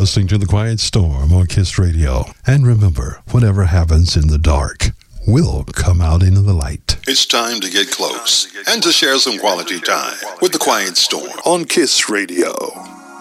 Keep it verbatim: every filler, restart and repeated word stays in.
listening to The Quiet Storm on KISS Radio. And remember, whatever happens in the dark will come out into the light. It's time to get close and to share some quality time with The Quiet Storm on KISS Radio.